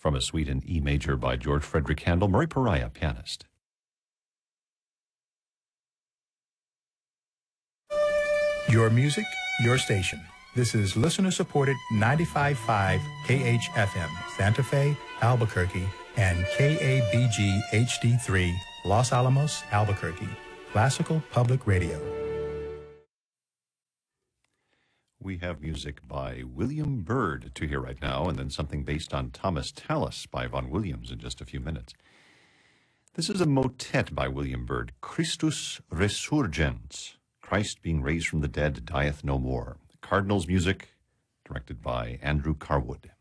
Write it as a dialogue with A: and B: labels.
A: From a suite in E major by George Frederick Handel, Murray Pariah, pianist.
B: Your music, your station. This is listener-supported 95.5 KHFM, Santa Fe, Albuquerque, and KABG HD3, Los Alamos, Albuquerque. Classical Public Radio.
A: We have music by William Byrd to hear right now, and then something based on Thomas Tallis by Vaughan Williams in just a few minutes. This is a motet by William Byrd, Christus Resurgens, Christ being raised from the dead dieth no more. Cardinals music, directed by Andrew Carwood.